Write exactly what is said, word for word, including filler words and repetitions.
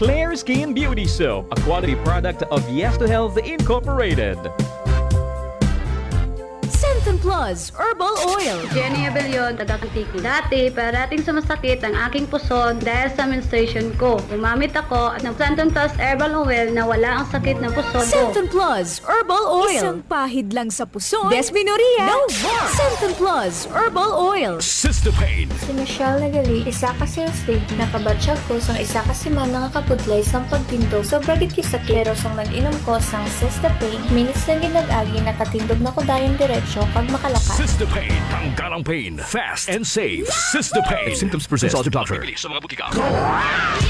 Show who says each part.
Speaker 1: Clear Skin Beauty Soap, a quality product of Yes to Health Incorporated.
Speaker 2: Centum Plus Herbal Oil.
Speaker 3: Jenny Abellion, taga-Antique. Dati, parating sumasakit ang aking puson dahil sa menstruation ko. Gumamit ako at ng Centum Plus Herbal Oil na wala ang sakit ng puson ko.
Speaker 2: Centum Plus Herbal Oil.
Speaker 4: Isang pahid lang sa puson.
Speaker 2: Desmenorrhea. No more. Centum Plus Herbal Oil.
Speaker 5: Cystopain.
Speaker 6: Si Michelle Nagali, isa ka sales stage, nakabatsyag ko sang isa ka siman nakakapudlay sang pagtindog. Sobra gid kisakit, pero sang nag-inom ko sang Cystopain, minutes na ginag-agi, nakatindog na ko dayon diretsyo pag makalakas.
Speaker 5: Cystopain. Tanggal ang pain. Fast and safe. Cystopain. If symptoms persist, consult your doctor. Sa mga butika.